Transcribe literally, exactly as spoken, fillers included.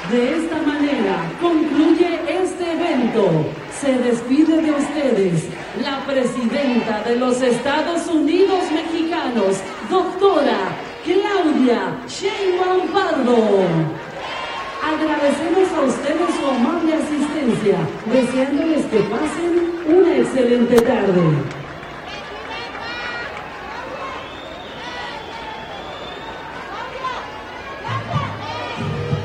De esta manera concluye este evento. Se despide de ustedes la presidenta de los Estados Unidos mexicanos, doctora Claudia Sheinbaum Pardo. Agradecemos a ustedes su amable asistencia, deseándoles que pasen una excelente tarde.